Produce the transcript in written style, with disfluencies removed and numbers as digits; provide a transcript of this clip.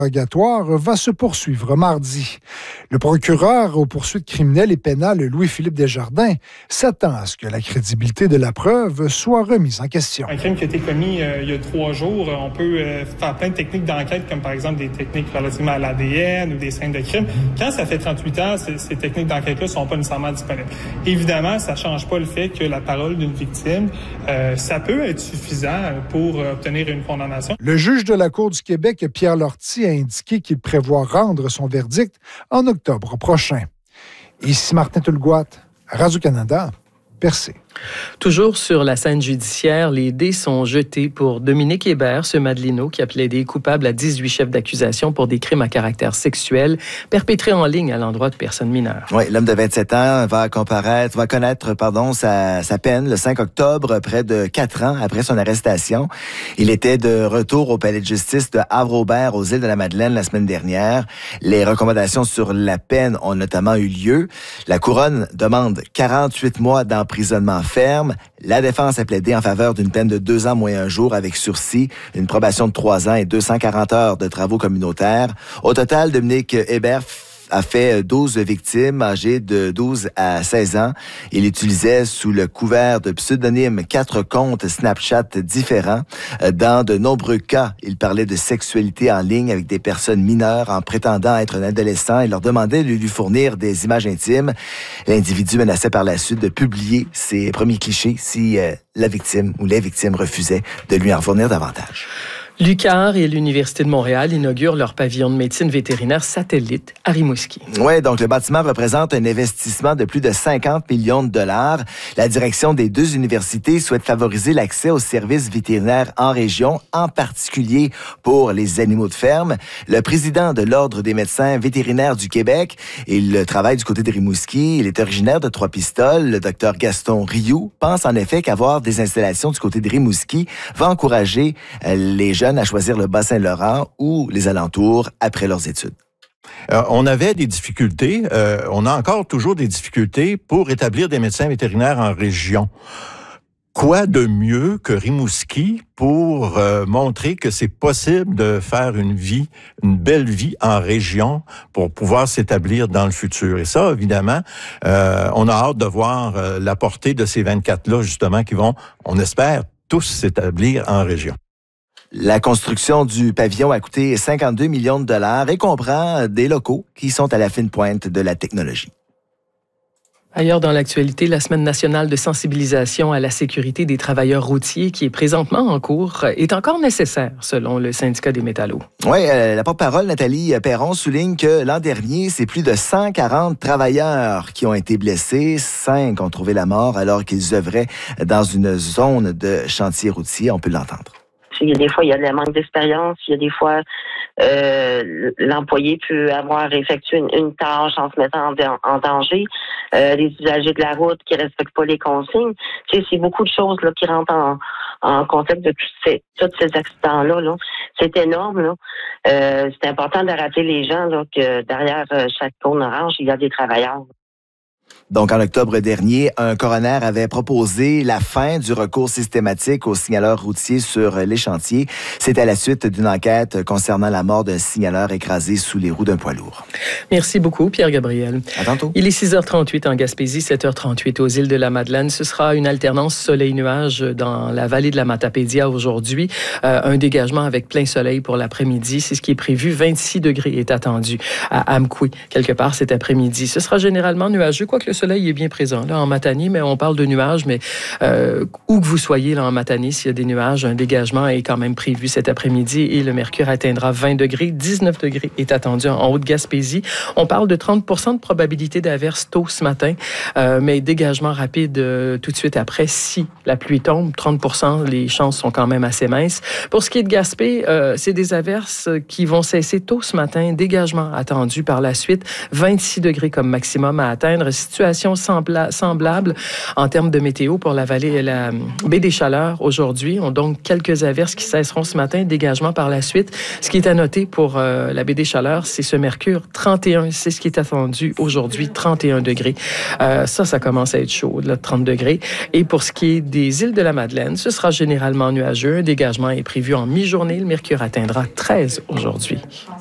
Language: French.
L'interrogatoire va se poursuivre mardi. Le procureur aux poursuites criminelles et pénales, Louis-Philippe Desjardins, s'attend à ce que la crédibilité de la preuve soit remise en question. Un crime qui a été commis il y a 3 jours, on peut faire plein de techniques d'enquête, comme par exemple des techniques relativement à l'ADN ou des scènes de crime. Quand ça fait 38 ans, ces techniques d'enquête-là ne sont pas nécessairement disponibles. Évidemment, ça ne change pas le fait que la parole d'une victime, ça peut être suffisant pour obtenir une condamnation. Le juge de la Cour du Québec, Pierre Lortie, a indiqué qu'il prévoit rendre son verdict en octobre prochain. Ici Martin Tulgoat, Radio-Canada, Percé. Toujours sur la scène judiciaire, les dés sont jetés pour Dominique Hébert, ce Madelino qui a plaidé coupable à 18 chefs d'accusation pour des crimes à caractère sexuel perpétrés en ligne à l'endroit de personnes mineures. Oui, l'homme de 27 ans va connaître sa peine le 5 octobre, près de 4 ans après son arrestation. Il était de retour au palais de justice de Havre-Aubert aux Îles-de-la-Madeleine la semaine dernière. Les recommandations sur la peine ont notamment eu lieu. La couronne demande 48 mois d'emprisonnement ferme. La défense a plaidé en faveur d'une peine de 2 ans moins 1 jour avec sursis, une probation de 3 ans et 240 heures de travaux communautaires. Au total, Dominique Hébert a fait 12 victimes âgées de 12 à 16 ans. Il utilisait sous le couvert de pseudonymes 4 comptes Snapchat différents. Dans de nombreux cas, il parlait de sexualité en ligne avec des personnes mineures en prétendant être un adolescent et leur demandait de lui fournir des images intimes. L'individu menaçait par la suite de publier ses premiers clichés si la victime ou les victimes refusaient de lui en fournir davantage. L'UQAR et l'Université de Montréal inaugurent leur pavillon de médecine vétérinaire satellite à Rimouski. Oui, donc le bâtiment représente un investissement de plus de 50 millions de dollars. La direction des 2 universités souhaite favoriser l'accès aux services vétérinaires en région, en particulier pour les animaux de ferme. Le président de l'Ordre des médecins vétérinaires du Québec, il travaille du côté de Rimouski. Il est originaire de Trois-Pistoles. Le docteur Gaston Rioux pense en effet qu'avoir des installations du côté de Rimouski va encourager les jeunes à choisir le Bas-Saint-Laurent ou les alentours après leurs études. On avait des difficultés, on a encore toujours des difficultés pour établir des médecins vétérinaires en région. Quoi de mieux que Rimouski pour montrer que c'est possible de faire une belle vie en région pour pouvoir s'établir dans le futur. Et ça, évidemment, on a hâte de voir la portée de ces 24-là, justement, qui vont, on espère, tous s'établir en région. La construction du pavillon a coûté 52 millions de dollars et comprend des locaux qui sont à la fine pointe de la technologie. Ailleurs dans l'actualité, la Semaine nationale de sensibilisation à la sécurité des travailleurs routiers qui est présentement en cours est encore nécessaire, selon le syndicat des métallos. Oui, la porte-parole Nathalie Perron souligne que l'an dernier, c'est plus de 140 travailleurs qui ont été blessés. 5 ont trouvé la mort alors qu'ils œuvraient dans une zone de chantier routier. On peut l'entendre. Il y a des fois, il y a le manque d'expérience. Il y a des fois, l'employé peut avoir effectué une tâche en se mettant en danger. Les usagers de la route qui respectent pas les consignes. Tu sais, c'est beaucoup de choses là, qui rentrent en contexte de tous ces accidents-là. Là. C'est énorme. Là. C'est important de rappeler les gens là, que derrière chaque cône orange, il y a des travailleurs. Donc, en octobre dernier, un coroner avait proposé la fin du recours systématique aux signaleurs routiers sur les chantiers. C'était à la suite d'une enquête concernant la mort d'un signaleur écrasé sous les roues d'un poids lourd. Merci beaucoup, Pierre Gabriel. À tantôt. Il est 6h38 en Gaspésie, 7h38 aux îles de la Madeleine. Ce sera une alternance soleil-nuage dans la vallée de la Matapédia aujourd'hui. Un dégagement avec plein soleil pour l'après-midi. C'est ce qui est prévu. 26 degrés est attendu à Amqui, quelque part cet après-midi. Ce sera généralement nuageux, quoique le soleil est bien présent là en Matanie, mais on parle de nuages, mais où que vous soyez là en Matanie, s'il y a des nuages, un dégagement est quand même prévu cet après-midi et le mercure atteindra 20 degrés. 19 degrés est attendu en Haute-Gaspésie. On parle de 30% de probabilité d'averse tôt ce matin, mais dégagement rapide tout de suite après. Si la pluie tombe, 30%, les chances sont quand même assez minces. Pour ce qui est de Gaspé, c'est des averses qui vont cesser tôt ce matin. Dégagement attendu par la suite. 26 degrés comme maximum à atteindre. Situation semblable en termes de météo pour la vallée et la baie des Chaleurs aujourd'hui. On donc quelques averses qui cesseront ce matin, dégagement par la suite. Ce qui est à noter pour la baie des Chaleurs, c'est ce mercure 31. C'est ce qui est attendu aujourd'hui, 31 degrés. Ça commence à être chaud, là, 30 degrés. Et pour ce qui est des îles de la Madeleine, ce sera généralement nuageux. Un dégagement est prévu en mi-journée. Le mercure atteindra 13 aujourd'hui.